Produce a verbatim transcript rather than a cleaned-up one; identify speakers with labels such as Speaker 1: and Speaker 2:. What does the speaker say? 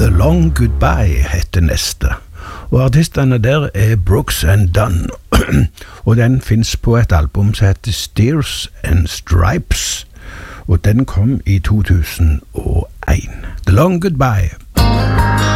Speaker 1: The Long Goodbye heter neste, og artistene der er Brooks and Dunn, og den finnes på et album som heter Steers and Stripes, og den kom i to tusen og en. The Long Goodbye.